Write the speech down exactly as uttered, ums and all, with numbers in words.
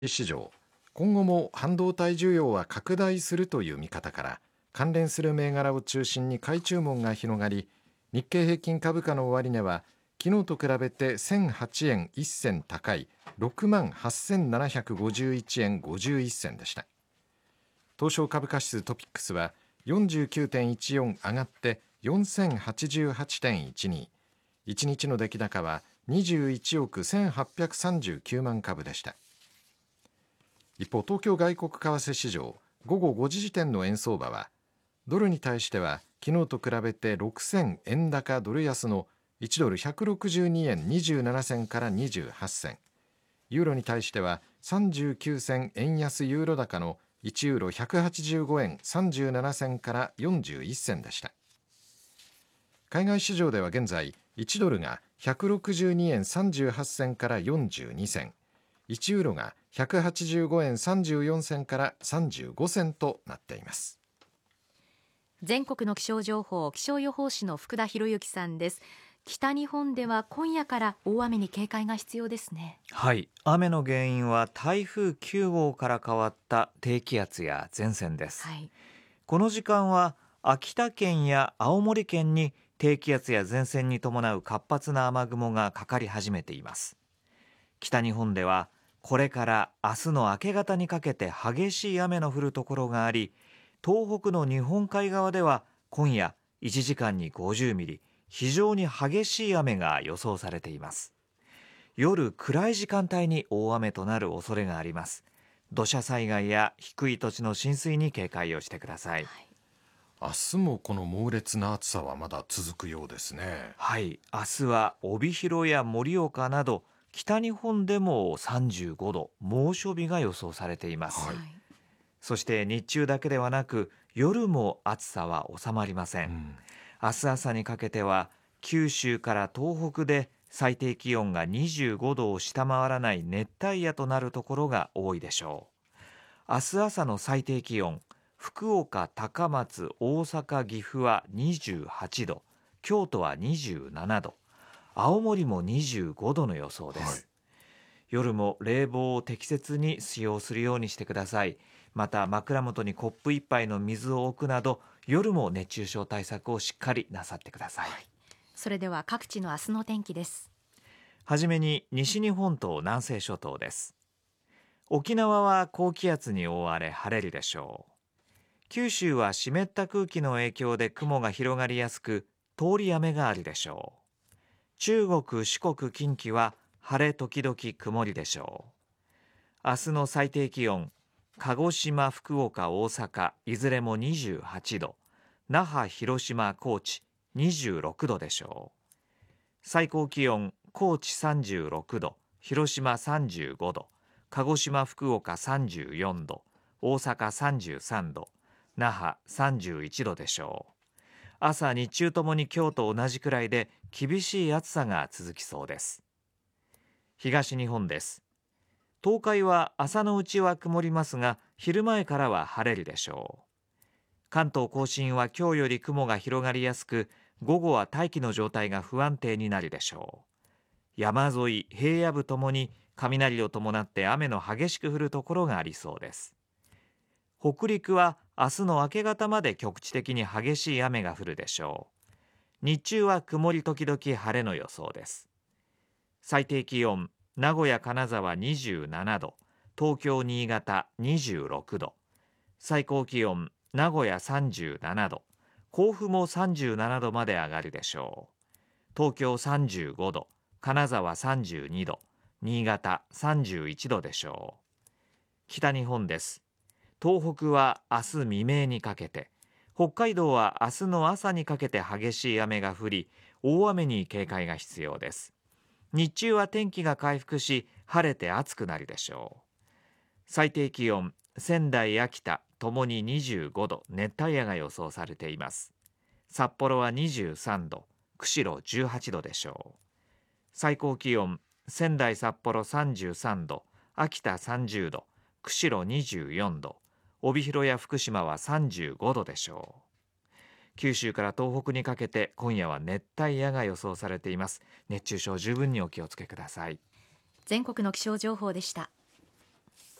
市場、今後も半導体需要は拡大するという見方から、関連する銘柄を中心に買い注文が広がり、日経平均株価の終値は昨日と比べてせんはちえんいっ銭高い ろくまんはっせんななひゃくごじゅういちえんごじゅういっ銭でした。東証株価指数トピックスは よんじゅうきゅうてんいちよん 上がってよんせんはちじゅうはちてんいちに、いちにちの出来高はにじゅういちおくせんはっぴゃくさんじゅうきゅうまん株でした。一方、東京外国為替市場午後ごじ時点の円相場は、ドルに対しては昨日と比べてろくせんえん高ドル安のいちドルひゃくろくじゅうにえんにじゅうなな銭からにじゅうはち銭、ユーロに対してはさんじゅうきゅう銭円安ユーロ高のいちユーロひゃくはちじゅうごえんさんじゅうなな銭からよんじゅういっ銭でした。海外市場では現在いちドルがひゃくろくじゅうにえんさんじゅうはち銭からよんじゅうに銭、いちユーロがひゃくはちじゅうごえんさんじゅうよん銭からさんじゅうご銭となっています。 全国の気象情報、気象予報士の福田博之さんです。北日本では今夜から大雨に警戒が必要ですね。 はい、雨の原因は台風きゅう号から変わった低気圧や前線です、 はい、 この時間は秋田県や青森県に低気圧や前線に伴う活発な雨雲がかかり始めています。北日本ではこれから明日の明け方にかけて激しい雨の降るところがあり、東北の日本海側では今夜いちじかんにごじゅうミリ、非常に激しい雨が予想されています。夜暗い時間帯に大雨となる恐れがあります。土砂災害や低い土地の浸水に警戒をしてください。 はい、 明日もこの猛烈な暑さはまだ続くようですね。 はい、明日は帯広や盛岡など北日本でもさんじゅうごど、猛暑日が予想されています、 はい、 そして日中だけではなく夜も暑さは収まりません、 うん、 明日朝にかけては九州から東北で最低気温がにじゅうごどを下回らない熱帯夜となるところが多いでしょう。明日朝の最低気温、福岡、高松、大阪、岐阜はにじゅうはちど、京都はにじゅうななど、青森もにじゅうごどの予想です、はい、夜も冷房を適切に使用するようにしてください。また枕元にコップ一杯の水を置くなど夜も熱中症対策をしっかりなさってください、はい、 それでは各地の明日の天気です。 はじめに西日本と南西諸島です。沖縄は高気圧に覆われ晴れるでしょう。九州は湿った空気の影響で雲が広がりやすく通り雨があるでしょう。中国、四国、近畿は晴れ時々曇りでしょう。明日の最低気温、鹿児島、福岡、大阪いずれもにじゅうはちど、那覇、広島、高知にじゅうろくどでしょう。最高気温、高知さんじゅうろくど、広島さんじゅうごど、鹿児島、福岡さんじゅうよんど、大阪さんじゅうさんど、那覇さんじゅういちどでしょう。朝日中ともに今日と同じくらいで厳しい暑さが続きそうです。東日本です。東海は朝のうちは曇りますが昼前からは晴れるでしょう。関東甲信は今日より雲が広がりやすく、午後は大気の状態が不安定になるでしょう。山沿い、平野部ともに雷を伴って雨の激しく降るところがありそうです。北陸は明日の明け方まで局地的に激しい雨が降るでしょう。日中は曇り時々晴れの予想です。最低気温、名古屋、金沢にじゅうななど、東京、新潟にじゅうろくど、最高気温、名古屋さんじゅうななど、甲府もさんじゅうななどまで上がるでしょう。東京さんじゅうごど、金沢さんじゅうにど、新潟さんじゅういちどでしょう。北日本です。東北は明日未明にかけて、北海道は明日の朝にかけて激しい雨が降り、大雨に警戒が必要です。日中は天気が回復し、晴れて暑くなるでしょう。最低気温、仙台、秋田ともににじゅうごど、熱帯夜が予想されています。札幌はにじゅうさんど、釧路じゅうはちどでしょう。最高気温、仙台、札幌さんじゅうさんど、秋田さんじゅうど、釧路にじゅうよんど、帯広や福島はさんじゅうごどでしょう。九州から東北にかけて今夜は熱帯夜が予想されています。熱中症十分にお気をつけください。 全国の気象情報でした。